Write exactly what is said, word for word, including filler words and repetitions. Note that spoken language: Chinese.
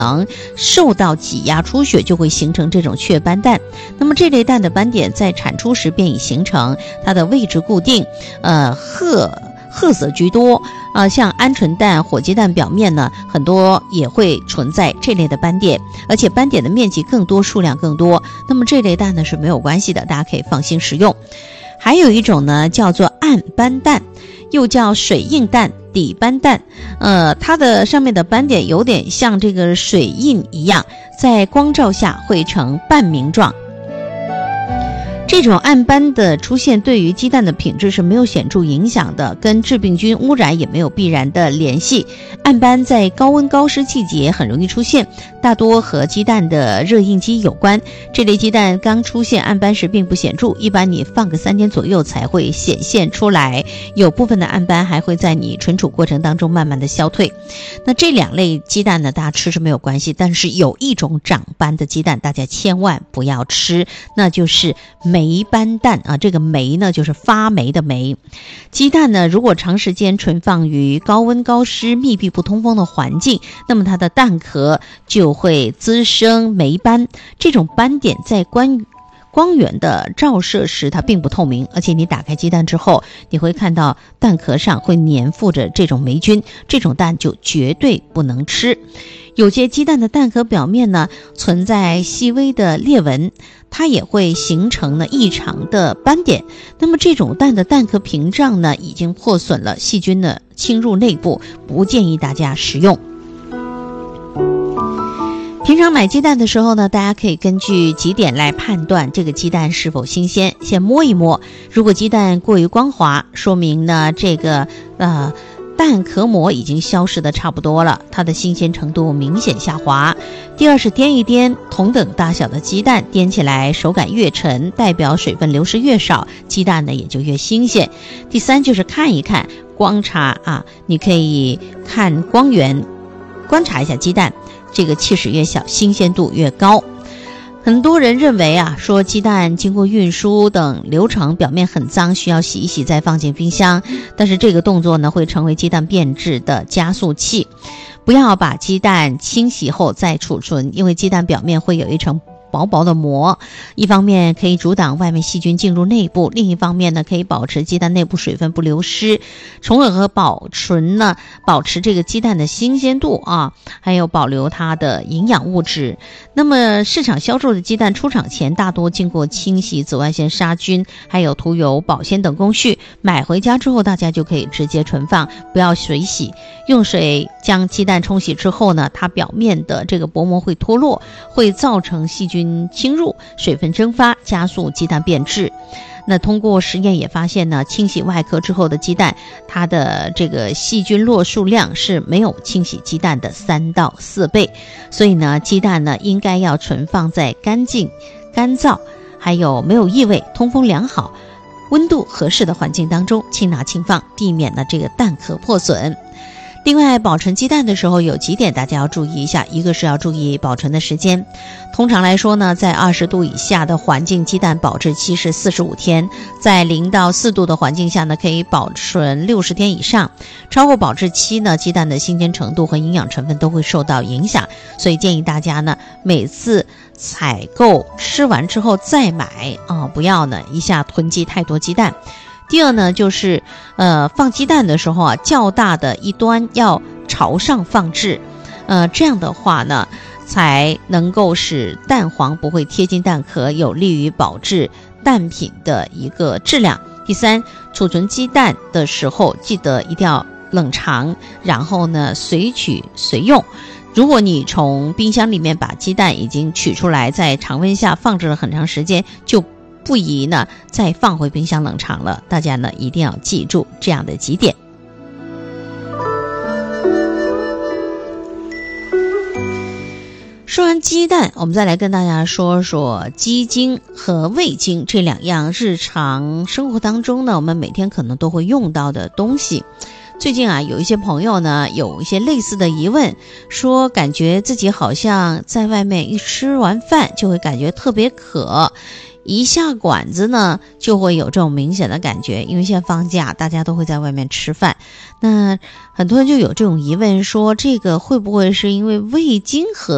受到挤压出血，就会形成这种雀斑蛋。那么这类蛋的斑点在产出时便已形成，它的位置固定，呃，褐褐色居多。呃，像鹌鹑蛋、火鸡蛋表面呢，很多也会存在这类的斑点，而且斑点的面积更多，数量更多。那么这类蛋呢是没有关系的，大家可以放心食用。还有一种呢叫做暗斑蛋，又叫水印蛋、底斑蛋，呃，它的上面的斑点有点像这个水印一样，在光照下会呈半明状。这种暗斑的出现对于鸡蛋的品质是没有显著影响的，跟致病菌污染也没有必然的联系。暗斑在高温高湿季节很容易出现，大多和鸡蛋的热应激有关。这类鸡蛋刚出现暗斑时并不显著，一般你放个三天左右才会显现出来，有部分的暗斑还会在你存储过程当中慢慢的消退。那这两类鸡蛋呢，大家吃是没有关系，但是有一种长斑的鸡蛋大家千万不要吃，那就是霉斑蛋啊，这个霉呢就是发霉的霉。鸡蛋呢如果长时间存放于高温高湿密闭不通风的环境，那么它的蛋壳就会滋生霉斑。这种斑点在光光源的照射时它并不透明，而且你打开鸡蛋之后，你会看到蛋壳上会粘附着这种霉菌，这种蛋就绝对不能吃。有些鸡蛋的蛋壳表面呢存在细微的裂纹，它也会形成了异常的斑点。那么这种蛋的蛋壳屏障呢已经破损了，细菌呢侵入内部，不建议大家食用。平常买鸡蛋的时候呢，大家可以根据几点来判断这个鸡蛋是否新鲜。先摸一摸，如果鸡蛋过于光滑，说明呢这个呃蛋壳膜已经消失的差不多了，它的新鲜程度明显下滑。第二是掂一掂同等大小的鸡蛋，掂起来手感越沉，代表水分流失越少，鸡蛋呢也就越新鲜。第三就是看一看光察啊，你可以看光源观察一下鸡蛋，这个气室越小，新鲜度越高。很多人认为啊，说鸡蛋经过运输等流程表面很脏，需要洗一洗再放进冰箱，但是这个动作呢会成为鸡蛋变质的加速器。不要把鸡蛋清洗后再储存，因为鸡蛋表面会有一层薄薄的膜，一方面可以阻挡外面细菌进入内部，另一方面呢可以保持鸡蛋内部水分不流失，从而和保存呢保持这个鸡蛋的新鲜度啊，还有保留它的营养物质。那么市场销售的鸡蛋出厂前大多经过清洗、紫外线杀菌，还有涂油、保鲜等工序，买回家之后大家就可以直接存放，不要水洗。用水将鸡蛋冲洗之后呢，它表面的这个薄膜会脱落，会造成细菌侵入，水分蒸发，加速鸡蛋变质。那通过实验也发现呢，清洗外壳之后的鸡蛋，它的这个细菌落数量是没有清洗鸡蛋的三到四倍。所以呢，鸡蛋呢应该要存放在干净、干燥，还有没有异味、通风良好、温度合适的环境当中，轻拿轻放，避免了这个蛋壳破损。另外，保存鸡蛋的时候有几点大家要注意一下，一个是要注意保存的时间。通常来说呢，在二十度以下的环境，鸡蛋保质期是四十五天；在零到四度的环境下呢，可以保存六十天以上。超过保质期呢，鸡蛋的新鲜程度和营养成分都会受到影响，所以建议大家呢，每次采购吃完之后再买啊，不要呢一下囤积太多鸡蛋。第二呢，就是呃放鸡蛋的时候啊，较大的一端要朝上放置，呃这样的话呢，才能够使蛋黄不会贴近蛋壳，有利于保质蛋品的一个质量。第三，储存鸡蛋的时候记得一定要冷藏，然后呢随取随用。如果你从冰箱里面把鸡蛋已经取出来，在常温下放置了很长时间，就不宜呢再放回冰箱冷藏了。大家呢一定要记住这样的几点。说完鸡蛋，我们再来跟大家说说鸡精和味精这两样日常生活当中呢，我们每天可能都会用到的东西。最近啊，有一些朋友呢有一些类似的疑问，说感觉自己好像在外面一吃完饭就会感觉特别渴，一下馆子呢就会有这种明显的感觉。因为现在放假，大家都会在外面吃饭，那很多人就有这种疑问，说这个会不会是因为味精和